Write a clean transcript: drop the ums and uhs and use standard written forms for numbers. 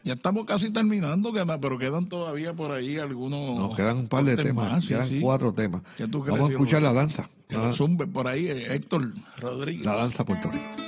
Ya estamos casi terminando, pero quedan todavía por ahí algunos. Nos quedan un par de temas, más, quedan 4 temas. ¿Qué tú crees? Vamos a escuchar la danza. Que lo zumbe por ahí, Héctor Rodríguez. La danza Puerto Rico.